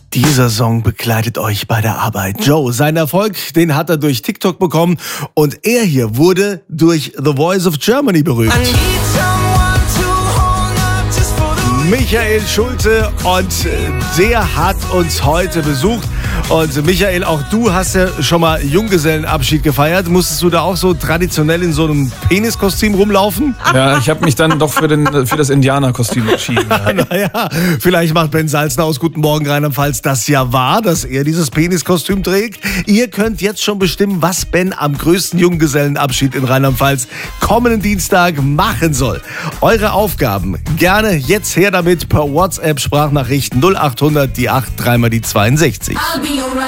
Dieser Song begleitet euch bei der Arbeit. Joe, seinen Erfolg, den hat er durch TikTok bekommen und er hier wurde durch The Voice of Germany berühmt. Michael Schulte, und der hat uns heute besucht. Und Michael, auch du hast ja schon mal Junggesellenabschied gefeiert. Musstest du da auch so traditionell in so einem Peniskostüm rumlaufen? Ja, ich habe mich dann doch für das Indianerkostüm entschieden. Ja. Naja, vielleicht macht Ben Salzner aus Guten Morgen Rheinland-Pfalz das ja wahr, dass er dieses Peniskostüm trägt. Ihr könnt jetzt schon bestimmen, was Ben am größten Junggesellenabschied in Rheinland-Pfalz kommenden Dienstag machen soll. Eure Aufgaben gerne jetzt her damit per WhatsApp Sprachnachrichten 0800 die 8 3 mal die 62.